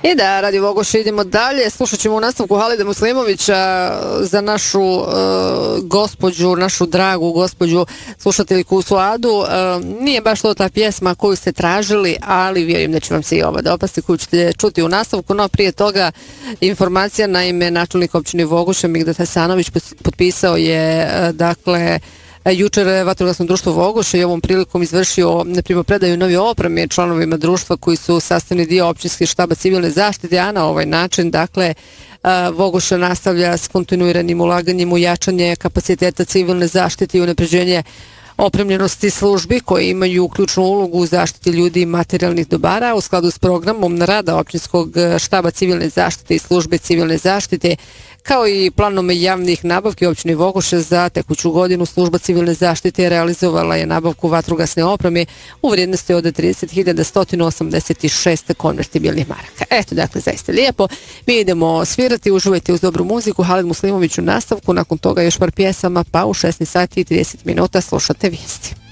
I da, radi Vogoša, idemo dalje. Slušat ćemo u nastavku Halida Muslimovića za našu gospođu, našu dragu gospođu slušateljku Suadu. Nije baš to ta pjesma koju ste tražili, ali vjerujem da će vam se i ova dopasti koju ćete čuti u nastavku. No prije toga informacija, naime načelnik općine Vogoša Migdad Hasanović potpisao je jučer vatrogasno društvo Vogoša i ovom prilikom izvršio primopredaju nove opreme članovima društva koji su sastavni dio općinskih štaba civilne zaštite, a na ovaj način Vogoša nastavlja s kontinuiranim ulaganjem u jačanje kapaciteta civilne zaštite i unapređenje opremljenosti službi koje imaju ključnu ulogu u zaštiti ljudi i materijalnih dobara u skladu s programom rada općinskog štaba civilne zaštite i službe civilne zaštite kao i planom javnih nabavki općine Vogoša za tekuću godinu. Služba civilne zaštite realizovala je nabavku vatrogasne opreme u vrijednosti od 30.186 konvertibilnih maraka. Eto, zaista lijepo. Mi idemo svirati, uživajte uz dobru muziku. Halid Muslimović u nastavku, nakon toga još par pjesama, pa u 16 sati i 30 minuta slušate vijesti.